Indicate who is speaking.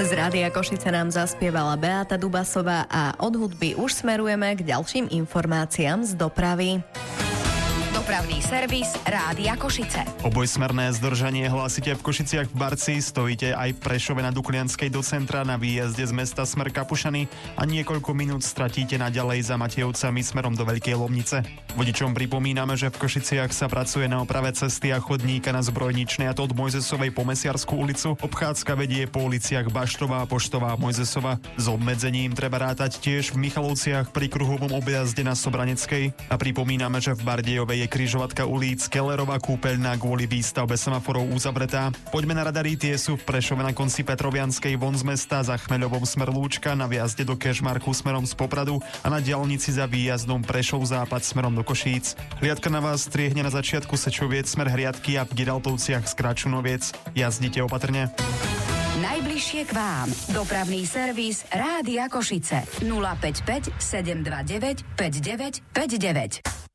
Speaker 1: Z Rádia Košice nám zaspievala Beata Dubasová a od hudby už smerujeme k ďalším informáciám z dopravy.
Speaker 2: Dopravný servis Rádia Košice.
Speaker 3: Obojsmerné zdržanie hlásite v Košiciach v Barci, stojíte aj v Prešove na Duklianskej do centra na výjazde z mesta smer Kapušany a niekoľko minút stratíte naďalej za Matejovcami smerom do Veľkej Lomnice. Vodičom pripomíname, že v Košiciach sa pracuje na oprave cesty a chodníka na Zbrojničnej, a to od Mojzesovej po Mesiarsku ulicu. Obchádzka vedie po uliciach Baštová, Poštová a Mojzesova. S obmedzením treba rátať tiež v Michalovciach pri kruhovom objazde na Sobraneckej. A pripomíname, že v Bardejovej je križovatka ulic Kellerová kúpeľná kvôli výstavbe semaforov uzavretá. Poďme na radary, tie sú v Prešove na konci Petrovianskej von z mesta, za Chmeľovom smer Lúčka, na výjazde do Kežmarku smerom z Popradu a na diaľnici za výjazdom Prešov západ smerom do Košíc. Hliadka na vás striehne na začiatku Sečoviec smer Hriadky a v Gidaltovciach z Kračunoviec. Jazdite opatrne.
Speaker 2: Najbližšie k vám. Dopravný servis Rádia Košice. 055 729 5959.